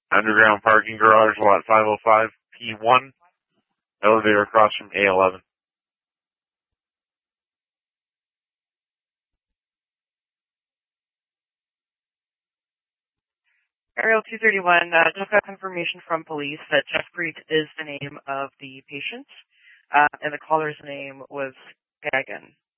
Underground parking garage, lot 505, P1, elevator across from A11. Ariel 231, just got confirmation from police that Jeffrey is the name of the patient, and the caller's name was Gagan.